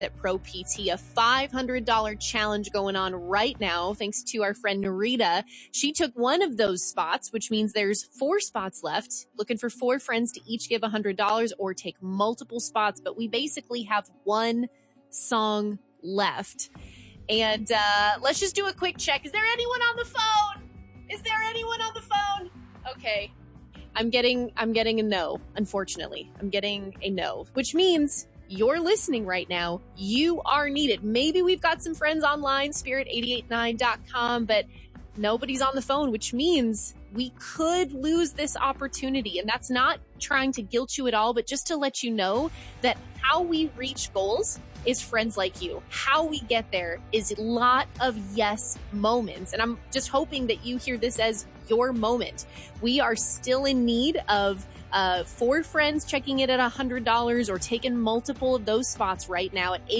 at Pro PT, a $500 challenge going on right now, thanks to our friend Narita. She took one of those spots, which means there's 4 spots left. Looking for 4 friends to each give $100 or take multiple spots, but we basically have one song left. And let's just do a quick check. Is there anyone on the phone? Is there anyone on the phone? Okay. I'm getting a no, unfortunately. I'm getting a no, which means you're listening right now. You are needed. Maybe we've got some friends online, spirit889.com, but nobody's on the phone, which means we could lose this opportunity. And that's not trying to guilt you at all, but just to let you know that how we reach goals is friends like you. How we get there is a lot of yes moments. And I'm just hoping that you hear this as your moment. We are still in need of 4 friends checking it at $100 or taking multiple of those spots right now at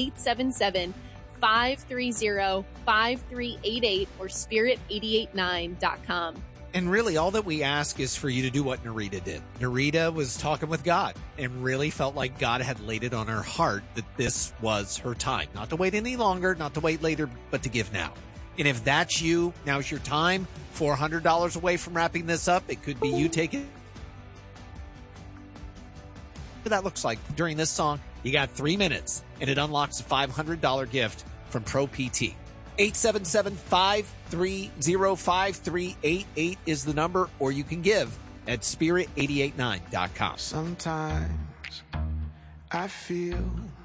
877-530-5388 or spirit889.com. And really, all that we ask is for you to do what Narita did. Narita was talking with God and really felt like God had laid it on her heart that this was her time. Not to wait any longer, not to wait later, but to give now. And if that's you, now's your time. $400 away from wrapping this up. It could be you taking what that looks like during this song. You got 3 minutes, and it unlocks a $500 gift from Pro PT. 877-530-5388 is the number, or you can give at spirit889.com. Sometimes I feel